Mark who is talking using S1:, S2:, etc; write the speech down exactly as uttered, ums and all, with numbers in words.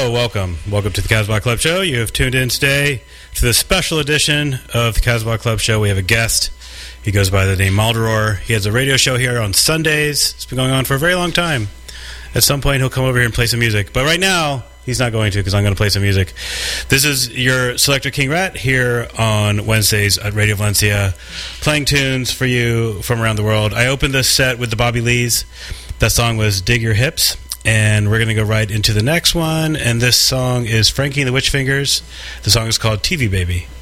S1: Hello, welcome. Welcome to the Casbah Club Show. You have tuned in today to the special edition of the Casbah Club Show. We have a guest. He goes by the name Maldoror. He has a radio show here on Sundays. It's been going on for a very long time. At some point, he'll come over here and play some music. But right now, he's not going to because I'm going to play some music. This is your Selector King Rat here on Wednesdays at Radio Valencia, playing tunes for you from around the world. I opened this set with the Bobby Lees. That song was Dig Your Hips. And we're going to go right into the next one. And this song is Frankie and the Witch Fingers. The song is called T V Baby.